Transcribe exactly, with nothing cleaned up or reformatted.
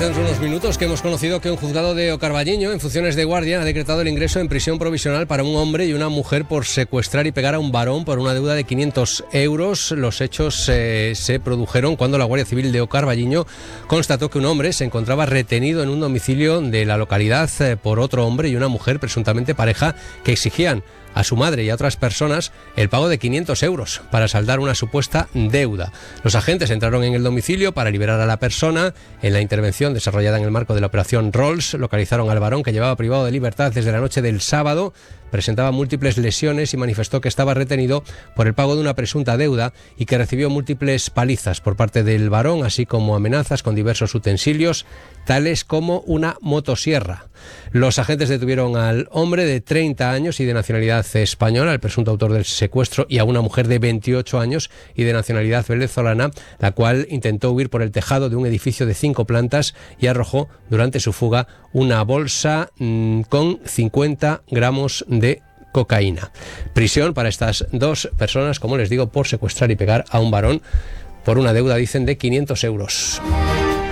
hace dentro de unos minutos que hemos conocido que un juzgado de Ocarballiño, en funciones de guardia, ha decretado el ingreso en prisión provisional para un hombre y una mujer por secuestrar y pegar a un varón por una deuda de quinientos euros. Los hechos eh, se produjeron cuando la Guardia Civil de Ocarballiño constató que un hombre se encontraba retenido en un domicilio de la localidad eh, por otro hombre y una mujer, presuntamente pareja, que exigían a su madre y a otras personas el pago de quinientos euros para saldar una supuesta deuda. Los agentes entraron en el domicilio para liberar a la persona. En la intervención desarrollada en el marco de la operación Rolls, localizaron al varón que llevaba privado de libertad desde la noche del sábado. Presentaba múltiples lesiones y manifestó que estaba retenido por el pago de una presunta deuda y que recibió múltiples palizas por parte del varón, así como amenazas con diversos utensilios, tales como una motosierra. Los agentes detuvieron al hombre de treinta años y de nacionalidad española, el presunto autor del secuestro, y a una mujer de veintiocho años y de nacionalidad venezolana, la cual intentó huir por el tejado de un edificio de cinco plantas y arrojó durante su fuga una bolsa mmm, con cincuenta gramos de cocaína. Prisión para estas dos personas, como les digo, por secuestrar y pegar a un varón por una deuda, dicen, de quinientos euros.